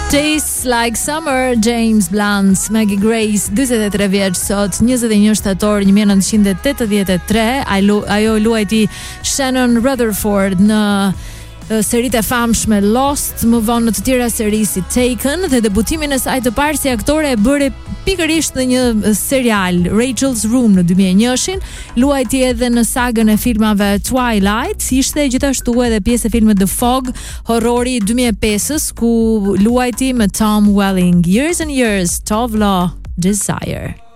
Tastes Like Summer, James Blunt, Maggie Grace, 43 vjeç sot, 21 shtator 1983, ajo luajti Shannon Rutherford në seritë e famshme Lost, më vonë në të tjera seri si Taken, dhe debutimin e saj të parë si aktore e bëri pikërisht në një serial, Rachel's Room, në 2001-shin, luajti edhe në sagën e filmave Twilight, ishte gjithashtu edhe pjesë e filmit The Fog, horrori 2005-s, ku luajti me Tom Welling. Years and Years, Tove Lo, Desire.